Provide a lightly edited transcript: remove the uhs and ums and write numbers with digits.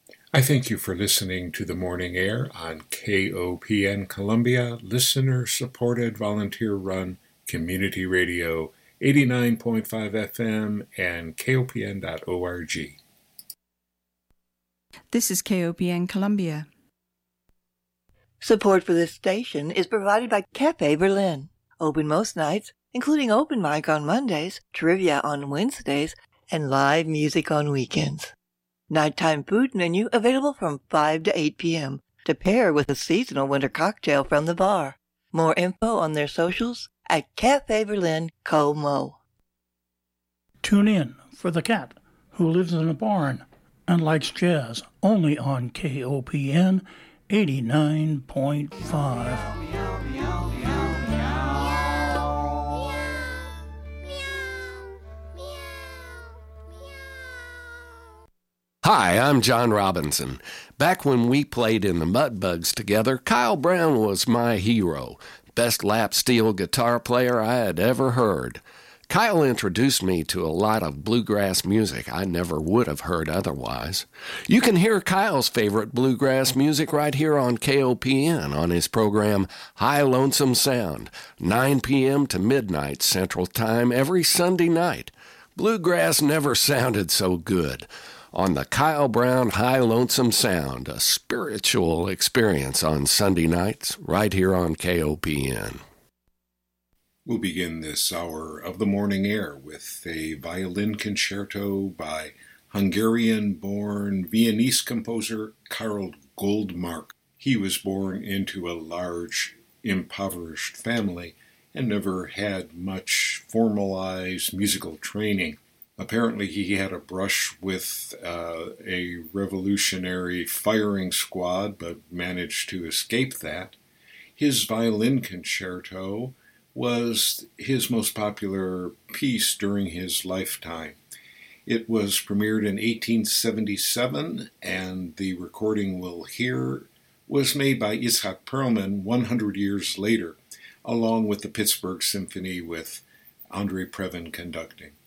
I thank you for listening to the Morning Air on KOPN Columbia, listener-supported, volunteer-run community radio, 89.5 FM and KOPN.org. This is KOPN Columbia. Support for this station is provided by Cafe Berlin. Open most nights, including open mic on Mondays, trivia on Wednesdays, and live music on weekends. Nighttime food menu available from 5 to 8 p.m. to pair with a seasonal winter cocktail from the bar. More info on their socials at Cafe Berlin Como. Tune in for the cat who lives in a barn and likes jazz only on KOPN 89.5. Hi, I'm John Robinson. Back when we played in the Mudbugs together, Kyle Brown was my hero, best lap steel guitar player I had ever heard. Kyle introduced me to a lot of bluegrass music I never would have heard otherwise. You can hear Kyle's favorite bluegrass music right here on KOPN on his program High Lonesome Sound, 9 p.m. to midnight Central Time every Sunday night. Bluegrass never sounded so good. On the Kyle Brown High Lonesome Sound, a spiritual experience on Sunday nights, right here on KOPN. We'll begin this hour of the Morning Air with a violin concerto by Hungarian-born Viennese composer Karl Goldmark. He was born into a large, impoverished family and never had much formalized musical training. Apparently, he had a brush with a revolutionary firing squad, but managed to escape that. His violin concerto was his most popular piece during his lifetime. It was premiered in 1877, and the recording we'll hear was made by Itzhak Perlman 100 years later, along with the Pittsburgh Symphony with Andrei Previn conducting.